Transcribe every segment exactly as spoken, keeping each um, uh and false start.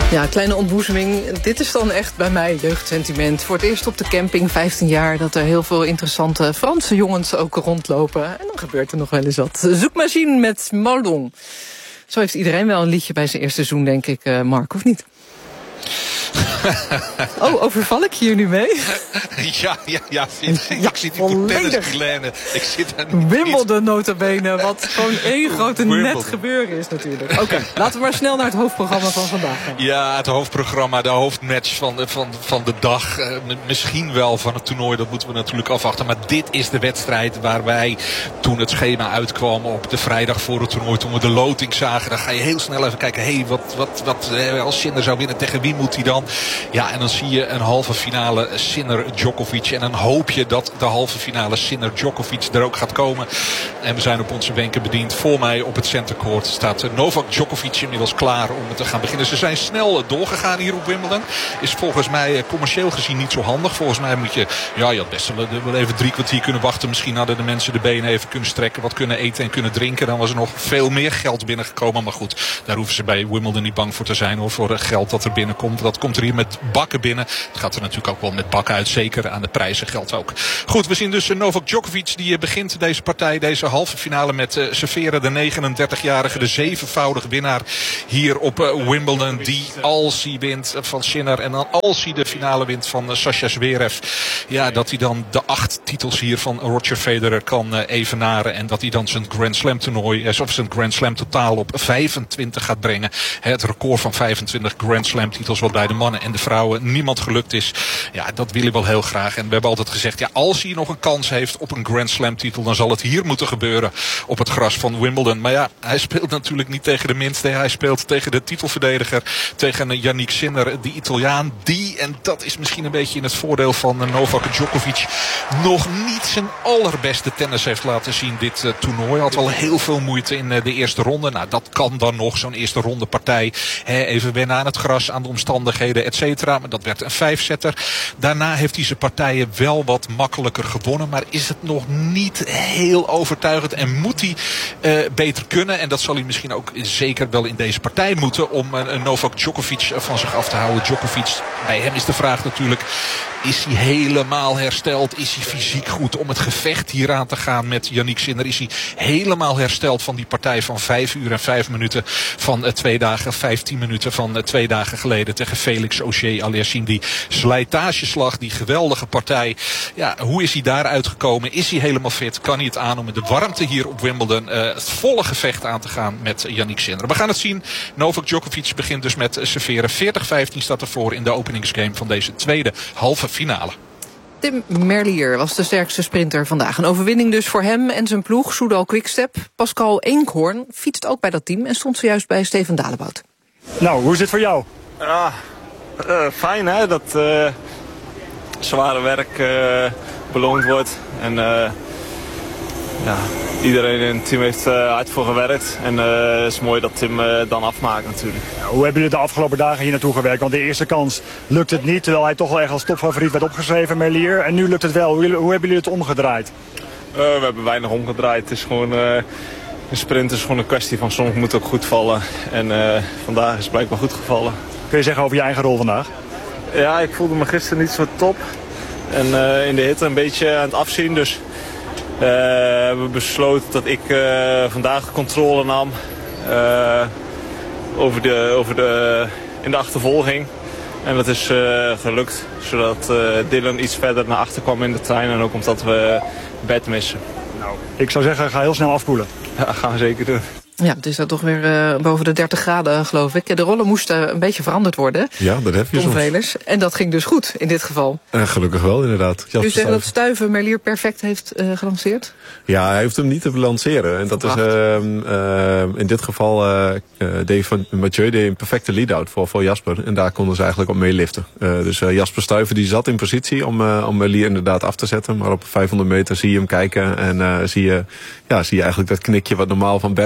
Ja, kleine ontboezeming. Dit is dan echt bij mij jeugdsentiment. Voor het eerst op de camping, vijftien jaar, dat er heel veel interessante Franse jongens ook rondlopen. En dan gebeurt er nog wel eens wat. Zoekmachine met Maldon. Zo heeft iedereen wel een liedje bij zijn eerste seizoen, denk ik, uh, Mark, of niet? Oh, overval ik hier nu mee? Ja, ja, ja. Vind, ja ik zit hier voor tennisglijnen. Ik zit er niet. Wimbledon nota bene, wat gewoon één grote Wimbledon. net gebeuren is natuurlijk. Oké, okay, laten we maar snel naar het hoofdprogramma van vandaag gaan. Ja, het hoofdprogramma, de hoofdmatch van de, van, van de dag. Uh, misschien wel van het toernooi, dat moeten we natuurlijk afwachten. Maar dit is de wedstrijd waar wij, toen het schema uitkwam op de vrijdag voor het toernooi, toen we de loting zagen, dan ga je heel snel even kijken, hé, hey, wat, wat, wat, als Sinner zou winnen, tegen wie moet hij dan? Ja, en dan zie je een halve finale Sinner-Djokovic. En dan hoop je dat de halve finale Sinner-Djokovic er ook gaat komen. En we zijn op onze wenken bediend. Voor mij op het centercourt staat Novak Djokovic inmiddels klaar om te gaan beginnen. Ze zijn snel doorgegaan hier op Wimbledon. Is volgens mij commercieel gezien niet zo handig. Volgens mij moet je, ja, je had best wel even drie kwartier kunnen wachten. Misschien hadden de mensen de benen even kunnen strekken. Wat kunnen eten en kunnen drinken. Dan was er nog veel meer geld binnengekomen. Maar goed, daar hoeven ze bij Wimbledon niet bang voor te zijn, hoor. Voor geld dat er binnenkomt. Dat komt er hier met bakken binnen. Het gaat er natuurlijk ook wel met bakken uit. Zeker aan de prijzen geldt ook. Goed, we zien dus Novak Djokovic. Die begint deze partij, deze halve finale met uh, serveren. De negenendertigjarige, de zevenvoudig winnaar hier op uh, Wimbledon. Die als hij wint van Sinner en dan als hij de finale wint van uh, Sascha Zverev. Ja, dat hij dan de acht titels hier van Roger Federer kan uh, evenaren. En dat hij dan zijn Grand Slam toernooi, uh, of zijn Grand Slam totaal op vijfentwintig gaat brengen. Het record van vijfentwintig Grand Slam titels wat bij de mannen en de vrouwen niemand gelukt is. Ja, dat wil hij wel heel graag. En we hebben altijd gezegd, ja, als hij nog een kans heeft op een Grand Slam titel, dan zal het hier moeten gebeuren op het gras van Wimbledon. Maar ja, hij speelt natuurlijk niet tegen de minste. Hij speelt tegen de titelverdediger, tegen Yannick Sinner, die Italiaan. Die, en dat is misschien een beetje in het voordeel van Novak Djokovic, nog niet zijn allerbeste tennis heeft laten zien dit uh, toernooi. Had wel heel veel moeite in uh, de eerste ronde. Nou, dat kan dan nog, zo'n eerste ronde partij. He, even wennen aan het gras, aan de omstandigheden, et cetera. Maar dat werd een vijfzetter. Daarna heeft hij zijn partijen wel wat makkelijker gewonnen. Maar is het nog niet heel overtuigend. En moet hij uh, beter kunnen. En dat zal hij misschien ook zeker wel in deze partij moeten. Om uh, Novak Djokovic van zich af te houden. Djokovic, bij hem is de vraag natuurlijk, is hij helemaal hersteld? Is hij fysiek goed om het gevecht hier aan te gaan met Yannick Sinner? Is hij helemaal hersteld van die partij van vijf uur en vijf minuten van uh, twee dagen, vijftien minuten van uh, twee dagen geleden tegen Felix Auger-Aliassime? Die slijtageslag, die geweldige partij. Ja, hoe is hij daar uitgekomen? Is hij helemaal fit? Kan hij het aan om in de warmte hier op Wimbledon uh, het volle gevecht aan te gaan met Yannick Sinner? We gaan het zien. Novak Djokovic begint dus met serveren. veertig vijftien staat ervoor in de openingsgame van deze tweede halve finale. Tim Merlier was de sterkste sprinter vandaag. Een overwinning dus voor hem en zijn ploeg, Soudal Quickstep. Pascal Eenkhoorn fietst ook bij dat team en stond zojuist bij Steven Dalebout. Nou, hoe is dit voor jou? Ja, uh, fijn hè, dat uh, zware werk uh, beloond wordt. En uh, ja, iedereen in het team heeft uh, hard voor gewerkt. En uh, het is mooi dat Tim uh, dan afmaakt natuurlijk. Ja, hoe hebben jullie de afgelopen dagen hier naartoe gewerkt? Want de eerste kans lukt het niet, terwijl hij toch wel echt als topfavoriet werd opgeschreven, Merlier. En nu lukt het wel. Hoe, hoe hebben jullie het omgedraaid? Uh, we hebben weinig omgedraaid. Het is gewoon, uh, een sprint is gewoon een kwestie van soms moet ook goed vallen. En uh, vandaag is het blijkbaar goed gevallen. Kun je zeggen over je eigen rol vandaag? Ja, ik voelde me gisteren niet zo top. En uh, in de hitte een beetje aan het afzien. Dus uh, we hebben besloten dat ik uh, vandaag de controle nam. Uh, over de, over de, in de achtervolging. En dat is uh, gelukt. Zodat uh, Dylan iets verder naar achter kwam in de trein. En ook omdat we bed missen. Nou, ik zou zeggen, ga heel snel afkoelen. Ja, gaan we zeker doen. Ja, het is dan toch weer uh, boven de dertig graden, geloof ik. De rollen moesten een beetje veranderd worden. Ja, dat heb je Tom soms. Velers. En dat ging dus goed, in dit geval. Uh, gelukkig wel, inderdaad. Kun je zeggen dat Stuyven Merlier perfect heeft uh, gelanceerd? Ja, hij heeft hem niet te lanceren. En dat is uh, uh, in dit geval uh, uh, deed van Mathieu deed een perfecte lead-out voor, voor Jasper. En daar konden ze eigenlijk op meeliften. Uh, dus uh, Jasper Stuyven die zat in positie om, uh, om Merlier inderdaad af te zetten. Maar op vijfhonderd meter zie je hem kijken en uh, zie, je, ja, zie je eigenlijk dat knikje wat normaal van Bert uh,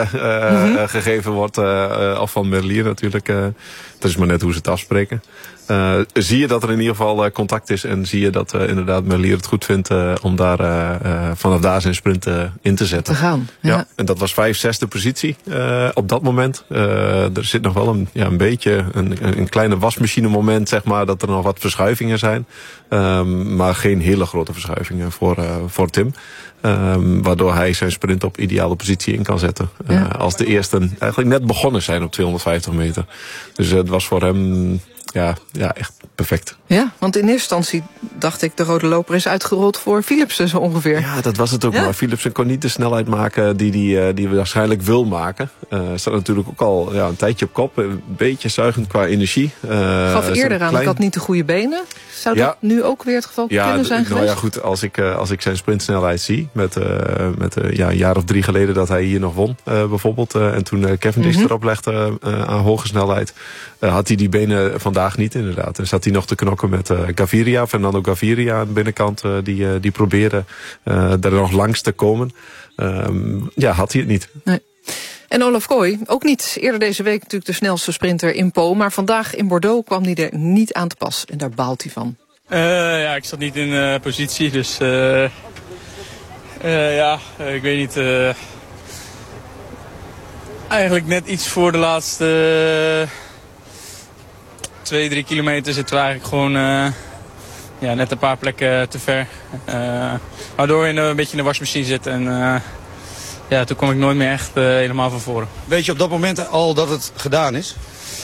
uh, mm-hmm. uh, gegeven wordt. Uh, uh, of van Merlier natuurlijk. Uh, dat is maar net hoe ze het afspreken. Uh, zie je dat er in ieder geval uh, contact is. En zie je dat uh, inderdaad Merlier het goed vindt uh, om daar uh, uh, vanaf daar zijn sprint uh, in te zetten. Te gaan. Ja. Ja, en dat was vijf, zesde positie uh, op dat moment. Uh, er zit nog wel een, ja, een beetje een, een kleine wasmachine moment, zeg maar. Dat er nog wat verschuivingen zijn. Um, maar geen hele grote verschuivingen voor, uh, voor Tim. Um, waardoor hij zijn sprint op ideale positie in kan zetten. Uh, ja. Als de eerste eigenlijk net begonnen zijn op tweehonderdvijftig meter. Dus uh, het was voor hem ja, ja, echt perfect. Ja, want in eerste instantie dacht ik de rode loper is uitgerold voor Philipsen zo ongeveer. Ja, dat was het ook. Ja. Maar Philipsen kon niet de snelheid maken die hij die, die waarschijnlijk wil maken. Uh, staat natuurlijk ook al ja, een tijdje op kop. Een beetje zuigend qua energie. Uh, Gaf eerder aan, klein... ik had niet de goede benen. Zou dat ja. nu ook weer het geval ja, kunnen zijn nou geweest? Ja, goed, als ik, uh, als ik zijn sprintsnelheid zie. Met, uh, met uh, ja, een jaar of drie geleden dat hij hier nog won, uh, bijvoorbeeld. Uh, en toen uh, Cavendish mm-hmm. erop legde uh, aan hoge snelheid. Uh, had hij die benen vandaag niet inderdaad. En zat hij nog te knokken met uh, Gaviria, Fernando Gaviria aan de binnenkant. Uh, die, uh, die probeerde uh, er nog langs te komen. Um, ja, had hij het niet. Nee. En Olaf Kooi, ook niet eerder deze week natuurlijk de snelste sprinter in Po. Maar vandaag in Bordeaux kwam hij er niet aan te pas. En daar baalt hij van. Uh, ja, ik zat niet in uh, positie. Dus uh, uh, ja, uh, ik weet niet. Uh, eigenlijk net iets voor de laatste uh, twee, drie kilometer zitten we eigenlijk gewoon uh, ja, net een paar plekken te ver. Uh, waardoor we in, een beetje in de wasmachine zitten. En, uh, Ja, toen kwam ik nooit meer echt uh, helemaal van voren. Weet je op dat moment al dat het gedaan is?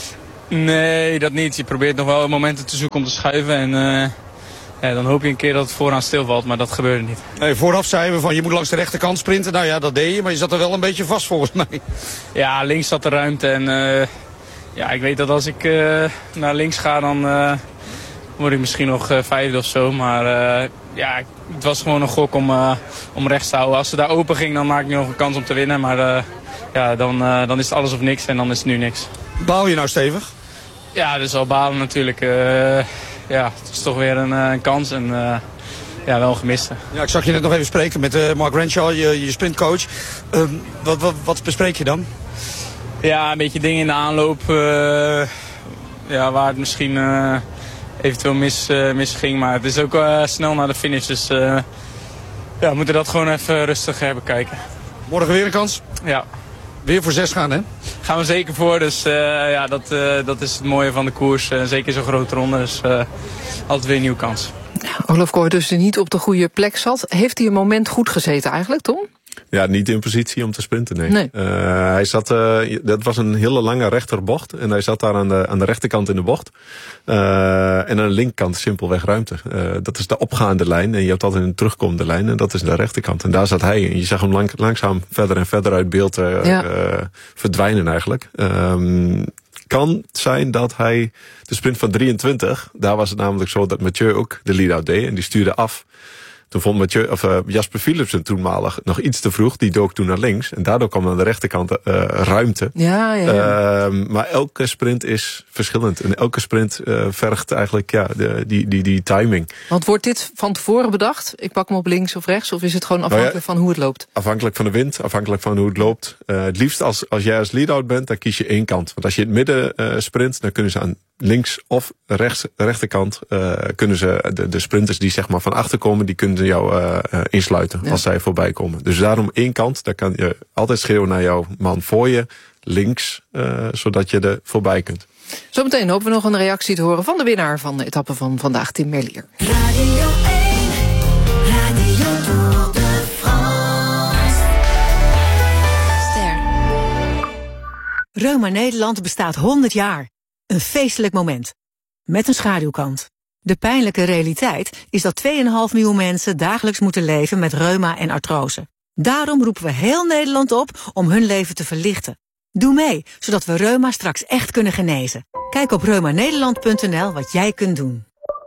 Nee, dat niet. Je probeert nog wel momenten te zoeken om te schuiven. En uh, ja, dan hoop je een keer dat het vooraan stilvalt, maar dat gebeurde niet. Nee, vooraf zeiden we van je moet langs de rechterkant sprinten. Nou ja, dat deed je, maar je zat er wel een beetje vast volgens mij. Ja, links zat de ruimte. En uh, ja, ik weet dat als ik uh, naar links ga, dan uh, word ik misschien nog uh, vijfde of zo. Maar uh, ja, het was gewoon een gok om, uh, om rechts te houden. Als ze daar open ging, dan maak ik nog een kans om te winnen. Maar uh, ja, dan, uh, dan is het alles of niks en dan is het nu niks. Baal je nou stevig? Ja, dat is wel balen natuurlijk. Uh, ja, het is toch weer een, uh, een kans en uh, ja, wel een gemiste. Ja, ik zag je net nog even spreken met uh, Mark Renshaw, je, je sprintcoach. Uh, wat, wat, wat bespreek je dan? Ja, een beetje dingen in de aanloop. Uh, ja, waar het misschien uh, eventueel mis, uh, misging. Maar het is ook uh, snel naar de finish. Dus uh, ja, we moeten dat gewoon even rustig uh, bekijken. Morgen weer een kans? Ja. Weer voor zes gaan, hè? Gaan we zeker voor. Dus uh, ja, dat, uh, dat is het mooie van de koers. Uh, zeker zo'n grote ronde. Dus uh, altijd weer een nieuwe kans. Ja, Olaf Kooi dus niet op de goede plek zat. Heeft hij een moment goed gezeten eigenlijk, Tom? Ja, niet in positie om te sprinten, nee. nee. Uh, hij zat, uh, dat was een hele lange rechterbocht. En hij zat daar aan de, aan de rechterkant in de bocht. Uh, en aan de linkerkant simpelweg ruimte. Uh, dat is de opgaande lijn. En je hebt altijd een terugkomende lijn. En dat is de rechterkant. En daar zat hij in. Je zag hem lang, langzaam verder en verder uit beeld uh, ja. uh, verdwijnen eigenlijk. Um, kan zijn dat hij de sprint van drieëntwintig... daar was het namelijk zo dat Mathieu ook de lead-out deed. En die stuurde af. Toen vond Mathieu, of, uh, Jasper Philipsen toenmalig nog iets te vroeg. Die dook toen naar links. En daardoor kwam aan de rechterkant uh, ruimte. Ja, ja, ja. Uh, maar elke sprint is verschillend. En elke sprint uh, vergt eigenlijk ja, de, die, die, die timing. Want wordt dit van tevoren bedacht? Ik pak hem op links of rechts? Of is het gewoon afhankelijk nou ja, van hoe het loopt? Afhankelijk van de wind, afhankelijk van hoe het loopt. Uh, het liefst als, als jij als lead-out bent, dan kies je één kant. Want als je in het midden uh, sprint, dan kunnen ze aan links of rechts, rechterkant uh, kunnen ze de, de sprinters die zeg maar van achter komen, die kunnen jou uh, uh, insluiten ja. als zij voorbij komen. Dus daarom één kant, daar kan je altijd schreeuwen naar jouw man voor je, links, uh, zodat je er voorbij kunt. Zometeen hopen we nog een reactie te horen van de winnaar van de etappe van vandaag, Tim Merlier. Radio één, Radio Tour de France. Ster. Reuma Nederland bestaat honderd jaar. Een feestelijk moment. Met een schaduwkant. De pijnlijke realiteit is dat twee komma vijf miljoen mensen dagelijks moeten leven met reuma en artrose. Daarom roepen we heel Nederland op om hun leven te verlichten. Doe mee, zodat we reuma straks echt kunnen genezen. Kijk op reuma nederland punt n l wat jij kunt doen.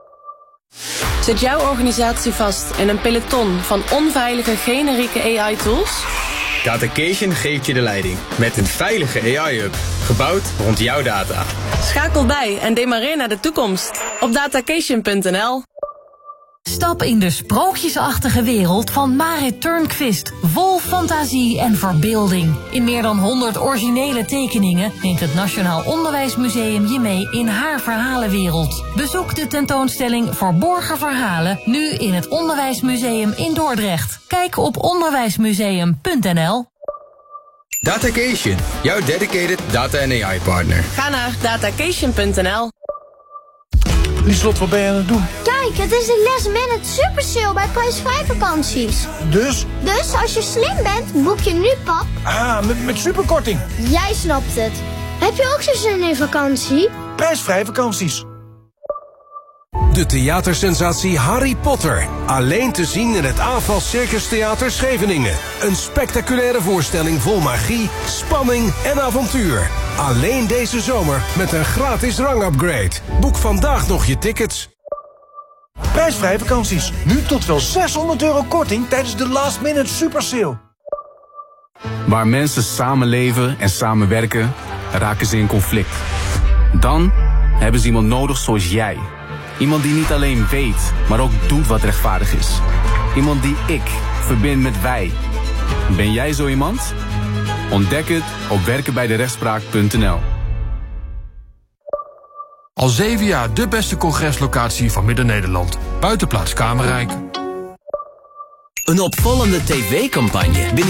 Zit jouw organisatie vast in een peloton van onveilige generieke A I-tools? Datacation geeft je de leiding met een veilige A I-hub, gebouwd rond jouw data. Schakel bij en demareer naar de toekomst op datacation punt n l. Stap in de sprookjesachtige wereld van Marit Turnquist. Vol fantasie en verbeelding. In meer dan honderd originele tekeningen neemt het Nationaal Onderwijsmuseum je mee in haar verhalenwereld. Bezoek de tentoonstelling Verborgen Verhalen nu in het Onderwijsmuseum in Dordrecht. Kijk op onderwijsmuseum punt n l. Datacation, jouw dedicated data- en A I-partner. Ga naar datacation punt n l. Lieslot, wat ben je aan het doen? Kijk, het is de last minute super sale bij prijsvrij vakanties. Dus? Dus als je slim bent, boek je nu, pap. Ah, met, met superkorting. Jij snapt het. Heb je ook zo zin in vakantie? Prijsvrij vakanties. De theatersensatie Harry Potter. Alleen te zien in het A F A S Circus Theater Scheveningen. Een spectaculaire voorstelling vol magie, spanning en avontuur. Alleen deze zomer met een gratis rangupgrade. Boek vandaag nog je tickets. Prijsvrij vakanties. Nu tot wel zeshonderd euro korting tijdens de last minute super sale. Waar mensen samenleven en samenwerken, raken ze in conflict. Dan hebben ze iemand nodig zoals jij. Iemand die niet alleen weet, maar ook doet wat rechtvaardig is. Iemand die ik verbind met wij. Ben jij zo iemand? Ontdek het op werken bij de rechtspraak punt n l. Al zeven jaar de beste congreslocatie van Midden-Nederland. Buitenplaats Kamerrijk. Een opvallende tv-campagne.